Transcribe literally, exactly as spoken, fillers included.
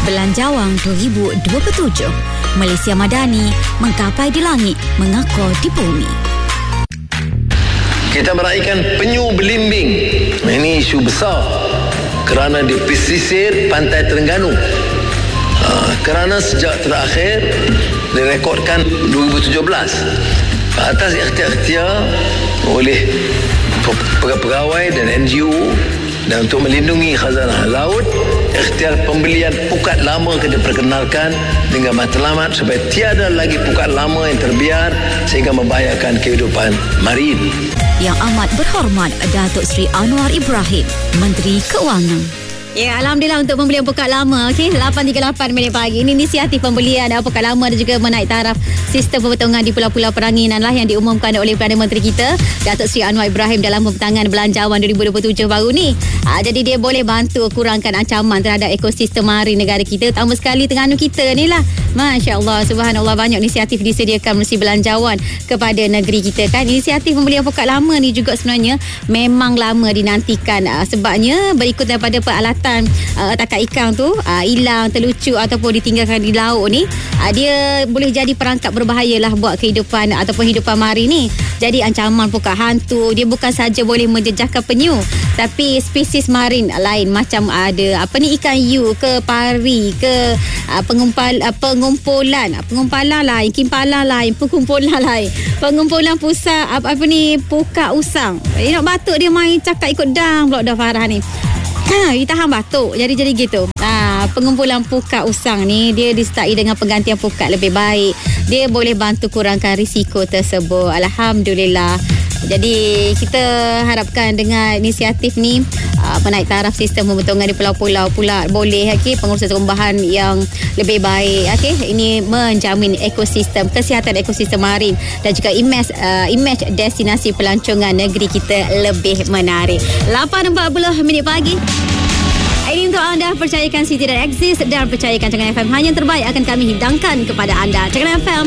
Belanjawang dua ribu dua puluh tujuh, Malaysia Madani mengkapai di langit, mengakar di bumi. Kita meraihkan Penyu Belimbing. Ini isu besar kerana di pesisir pantai Terengganu. Ha, kerana sejak terakhir direkodkan dua ribu tujuh belas atas ikhtiar-ikhtiar oleh pegawai dan N G O dan untuk melindungi khazanah laut, ikhtiar pembelian pukat lama kena diperkenalkan dengan matlamat supaya tiada lagi pukat lama yang terbiar sehingga membahayakan kehidupan marin. Yang amat berhormat Datuk Seri Anwar Ibrahim, Menteri Keuangan. Ya, Alhamdulillah untuk pembelian pukat lama. Okey, lapan tiga puluh lapan minit pagi. Ini inisiatif pembelian uh, pukat lama dan juga menaik taraf sistem pembetongan di pulau-pulau peranginan lah yang diumumkan oleh Perdana Menteri kita, Datuk Seri Anwar Ibrahim, dalam pembentangan Belanjawan dua ribu dua puluh tujuh baru ni. Uh, jadi dia boleh bantu kurangkan ancaman terhadap ekosistem marin negara kita, terutama sekali Terengganu kita ni lah. Masya Allah, subhanallah, banyak inisiatif disediakan melalui Belanjawan kepada negeri kita kan. Inisiatif pembelian pukat lama ni juga sebenarnya memang lama dinantikan, uh, sebabnya berikut daripada peralatan uh, tangkap ikan tu uh, hilang, terlucu ataupun ditinggalkan di laut ni, uh, dia boleh jadi perangkap berbahaya lah buat kehidupan ataupun hidupan marin ni. Jadi ancaman pukat hantu, dia bukan saja boleh menjejaskan penyu, tapi spesies marin lain macam ada apa ni, ikan hiu ke, pari ke, uh, pengumpal uh, pengumpulan uh, pengumpulan lain, kimpalan lain, pengumpulan lain, pengumpulan pusat apa, apa ni, pukat usang. Eh, nak batuk dia main cakap ikut dang pula dah Farah ni. Ha, dia tahan batuk. Jadi-jadi gitu. Ha, pengumpulan pukat usang ni dia disertai dengan penggantian pukat lebih baik. Dia boleh bantu kurangkan risiko tersebut. Alhamdulillah. Jadi kita harapkan dengan inisiatif ni uh, menaik taraf sistem pembetongan di pulau-pulau pula boleh, okey, pengurusan terumbahan yang lebih baik, okey. Ini menjamin ekosistem, kesihatan ekosistem marin dan juga image uh, image destinasi pelancongan negeri kita lebih menarik. lapan empat puluh minit pagi. Ini untuk anda, percayakan Siti dan Exist dan percayakan Jangan F M, hanya yang terbaik akan kami hidangkan kepada anda. Jangan F M,